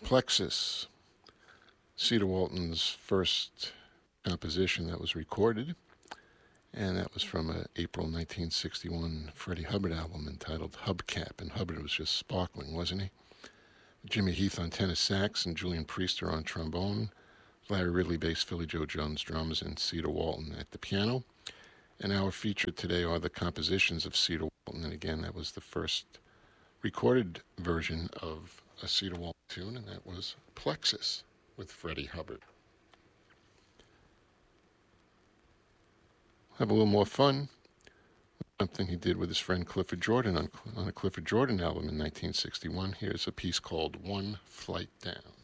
Plexus, Cedar Walton's first composition that was recorded, and that was from an April 1961 Freddie Hubbard album entitled Hubcap, and Hubbard was just sparkling, wasn't he? Jimmy Heath on tenor sax and Julian Priester on trombone, Larry Ridley bass, Philly Joe Jones drums, and Cedar Walton at the piano. And our feature today are the compositions of Cedar Walton, and again, that was the first recorded version of a Cedar Walton tune, and that was Plexus with Freddie Hubbard. Have a little more fun. Something he did with his friend Clifford Jordan on a Clifford Jordan album in 1961. Here's a piece called One Flight Down.